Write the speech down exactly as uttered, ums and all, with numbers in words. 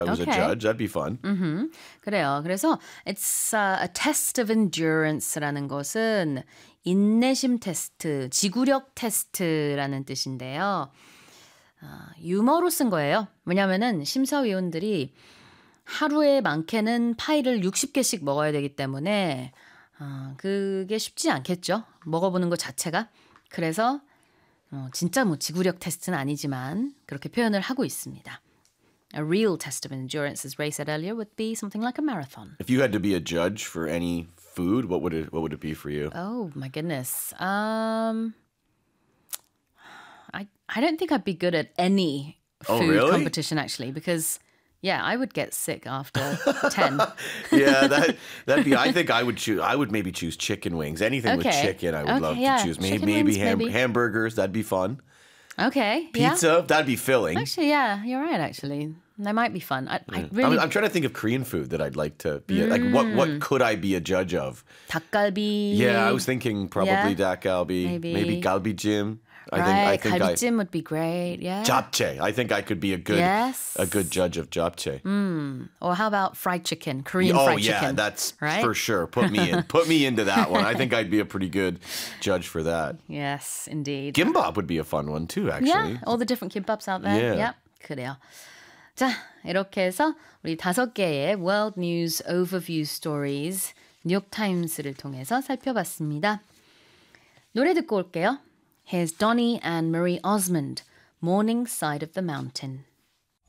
I was Okay. a judge. That'd be fun. 음, 그래요. 그래서 it's uh, a test of endurance라는 것은 인내심 테스트, 지구력 테스트라는 뜻인데요. 어, 유머로 쓴 거예요. 왜냐하면은 심사위원들이 하루에 많게는 파이를 육십 개씩 먹어야 되기 때문에 어, 그게 쉽지 않겠죠. 먹어보는 것 자체가. 그래서 어, 진짜 뭐 지구력 테스트는 아니지만 그렇게 표현을 하고 있습니다. A real test of endurance, as Ray said earlier, would be something like a marathon. If you had to be a judge for any food, what would it what would it be for you? Oh my goodness. Um, I I don't think I'd be good at any Oh, food really? competition actually, because yeah, I would get sick after ten. Yeah, that that'd be. I think I would choose. I would maybe choose chicken wings. Anything with Okay. chicken, I would Okay, love yeah. to choose. Maybe Chicken maybe, wings, ham- maybe. hamburgers. That'd be fun. Okay, yeah. Pizza. That'd be filling. Actually, yeah, you're right. Actually, they might be fun. I, I I'm, really I'm trying to think of Korean food that I'd like to be. Like what what could I be a judge of? 닭갈비. Yeah, I was thinking probably Yeah. dakgalbi, Maybe. maybe galbijim. I right, think I think I 갈비찜 would be great. Yeah. japchae. I think I could be a good Yes. a good judge of japchae. Or how about fried chicken? Korean Oh fried yeah, chicken. that's right? for sure. Put me in. Put me into that one. I think I'd be a pretty good judge for that. Yes, indeed. Gimbap would be a fun one too, actually. Yeah, all the different kimbaps out there. Yeah. Yep, 그래요. 자, 이렇게 해서 우리 다섯 개의 World News Overview Stories 뉴욕 타임스를 통해서 살펴봤습니다. 노래 듣고 올게요. Here's Donny and Marie Osmond, Morning Side of the Mountain.